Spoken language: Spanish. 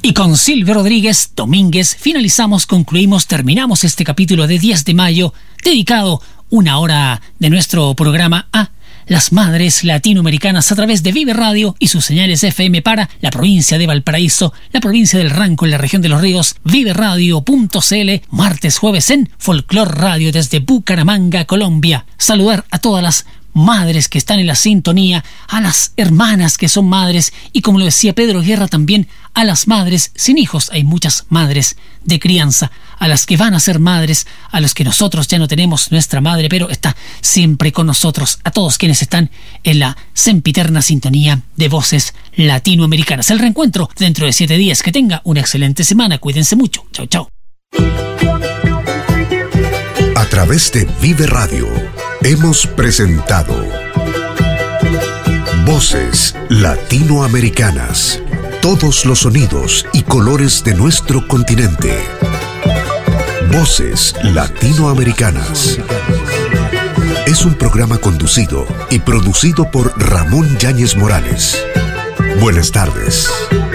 Y con Silvio Rodríguez Domínguez terminamos este capítulo de 10 de mayo, dedicado una hora de nuestro programa a las madres latinoamericanas a través de Vive Radio y sus señales FM para la provincia de Valparaíso, la provincia del Ranco y la región de los ríos, viveradio.cl, martes, jueves en Folklore Radio desde Bucaramanga, Colombia. Saludar a todas las madres que están en la sintonía, a las hermanas que son madres y, como lo decía Pedro Guerra, también a las madres sin hijos. Hay muchas madres de crianza, a las que van a ser madres, a los que nosotros ya no tenemos nuestra madre, pero está siempre con nosotros, a todos quienes están en la sempiterna sintonía de Voces Latinoamericanas. El reencuentro dentro de 7 días. Que tenga una excelente semana. Cuídense mucho. Chau, chau. A través de Vive Radio hemos presentado Voces Latinoamericanas. Todos los sonidos y colores de nuestro continente. Voces Latinoamericanas. Es un programa conducido y producido por Ramón Yáñez Morales. Buenas tardes.